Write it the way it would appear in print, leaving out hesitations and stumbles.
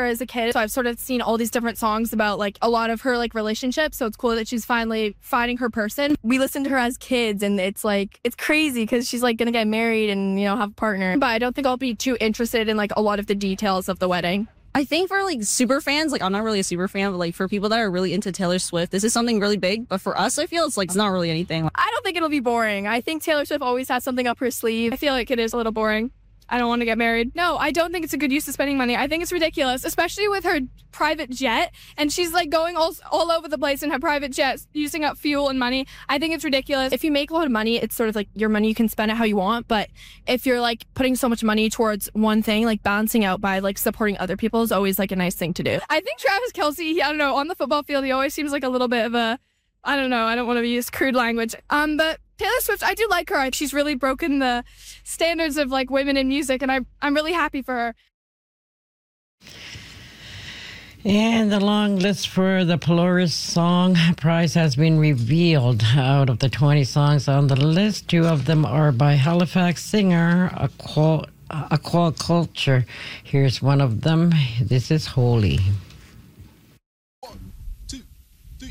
as a kid, so I've sort of seen all these different songs about like a lot of her like relationships. So it's cool that she's finally finding her person. We listened to her as kids, and it's like it's crazy because she's like gonna get married and have a partner. But I don't think I'll be too interested in like a lot of the details of the wedding. I think for like super fans, like I'm not really a super fan, but like for people that are really into Taylor Swift, this is something really big. But for us, I feel it's like it's not really anything. I don't think it'll be boring. I think Taylor Swift always has something up her sleeve. I feel like it is a little boring. I don't want to get married. No, I don't think it's a good use of spending money. I think it's ridiculous, especially with her private jet. And she's like going all over the place in her private jet, using up fuel and money. I think it's ridiculous. If you make a lot of money, it's sort of like your money, you can spend it how you want. But if you're like putting so much money towards one thing, like balancing out by like supporting other people is always like a nice thing to do. I think Travis Kelce, I don't know, on the football field, he always seems like a little bit of a, I don't know, I don't want to use crude language. But Taylor Swift, I do like her. She's really broken the standards of like women in music, and I'm really happy for her. And the long list for the Polaris Song Prize has been revealed. Out of the 20 songs on the list, 2 of them are by Halifax singer Aquaculture. Here's one of them. This is Holy.